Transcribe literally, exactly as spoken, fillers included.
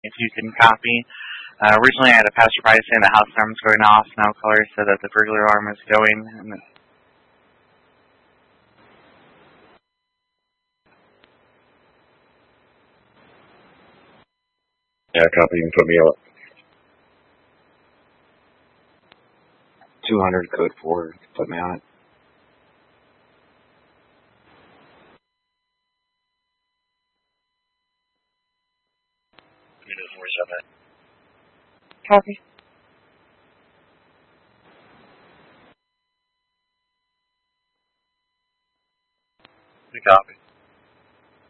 if you can copy. Uh, originally, I had a passerby saying the house alarm was going off. Now caller said that the burglar alarm is going. And yeah, copy. You can put me on. two hundred code four. Put me on it. Copy. we copy.